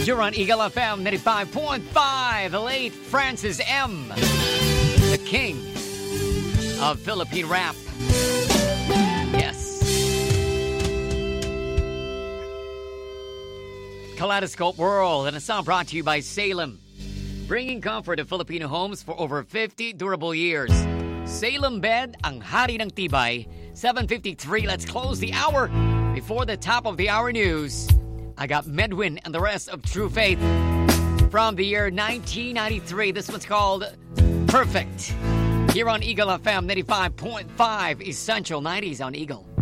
You're on Eagle FM 95.5. The late Francis M. The king of Philippine rap. Yes. Kaleidoscope World, and a song brought to you by Salem. Bringing comfort to Filipino homes for over 50 durable years. Salem Bed, ang hari ng tibay. 7:53, let's close the hour. Before the top of the hour news, I got Medwin and the rest of True Faith from the year 1993. This one's called Perfect. Here on Eagle FM 95.5, Essential 90s on Eagle.